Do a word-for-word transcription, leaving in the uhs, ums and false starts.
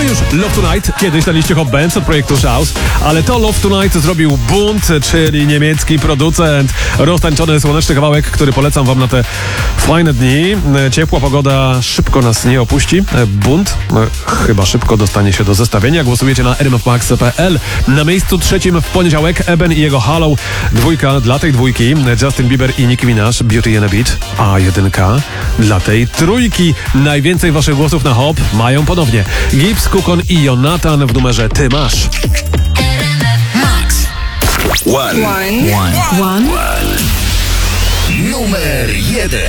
już Love Tonight kiedyś na liście Hot Bands od projektu Shouse, ale to Love Tonight zrobił Bunt, czyli niemiecki producent. Roztańczony, słoneczny kawałek, który polecam wam na te fajne dni. Ciepła pogoda szybko nas nie opuści. Bunt chyba szybko dostanie się do zestawienia. Głosujecie na r m f max kropka p l. Na miejscu trzecim w poniedziałek Eben i jego Hollow. Dwójka dla tej dwójki Justin Bieber i Nicki Minaj, Beauty and a Beat. A jedynka dla tej trójki. Najwięcej waszych głosów na Hop mają ponownie Gibbs, Kukon i Jonathan w numerze Ty masz. Max. One. One. One. One. Numer jeden.